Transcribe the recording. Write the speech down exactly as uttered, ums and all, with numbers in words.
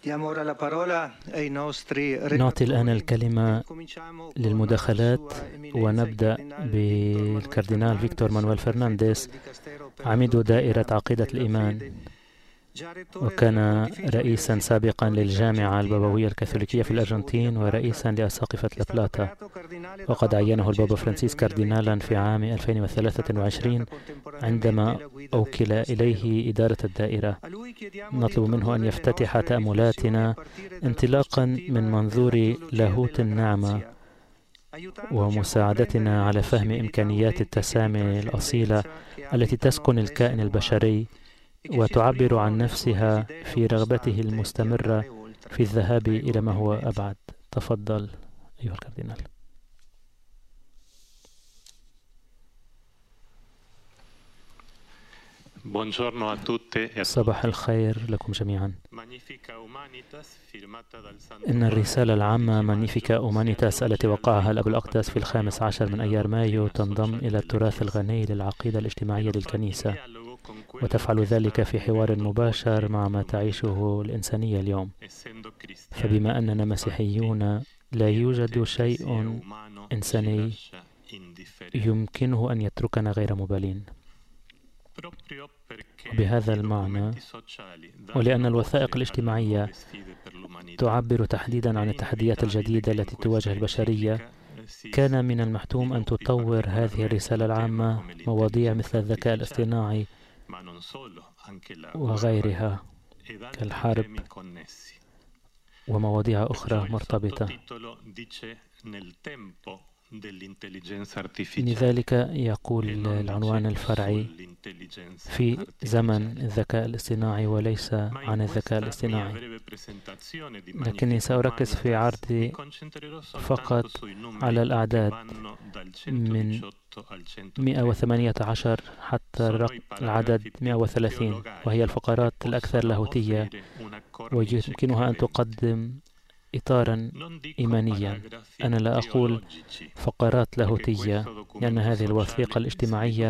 نعطي الآن الكلمة للمداخلات، ونبدأ بالكاردينال فيكتور مانويل فرنانديز، عميد دائرة عقيدة الإيمان، وكان رئيسا سابقا للجامعة البابوية الكاثوليكية في الأرجنتين ورئيسا لأساقفة لابلاتا، وقد عينه البابا فرانسيس كاردينالا في عام ألفين وثلاثة وعشرين عندما أوكل إليه إدارة الدائرة. نطلب منه أن يفتتح تأملاتنا انطلاقا من منظور لاهوت النعمة، ومساعدتنا على فهم إمكانيات التسامي الأصيلة التي تسكن الكائن البشري، وتعبر عن نفسها في رغبته المستمرة في الذهاب إلى ما هو أبعد. تفضل أيها الكاردينال. صباح الخير لكم جميعا. إن الرسالة العامة مانيفيكا أومانيتاس التي وقعها الأب الأقدس في الخامس عشر من أيار مايو تنضم إلى التراث الغني للعقيدة الاجتماعية للكنيسة، وتفعل ذلك في حوار مباشر مع ما تعيشه الإنسانية اليوم. فبما أننا مسيحيون، لا يوجد شيء إنساني يمكنه أن يتركنا غير مبالين. وبهذا المعنى، ولأن الوثائق الاجتماعية تعبر تحديدا عن التحديات الجديدة التي تواجه البشرية، كان من المحتوم أن تطور هذه الرسالة العامة مواضيع مثل الذكاء الاصطناعي وغيرها كالحرب ومواضيع أخرى مرتبطة. لذلك يقول العنوان الفرعي في زمن الذكاء الاصطناعي وليس عن الذكاء الاصطناعي، لكني سأركز في عرضي فقط على الأعداد من مئة وثمانية عشر حتى العدد مئة وثلاثين، وهي الفقرات الأكثر لاهوتية، ويمكنها أن تقدم إطارا إيمانيا. أنا لا أقول فقرات لاهوتية، لأن هذه الوثيقة الاجتماعية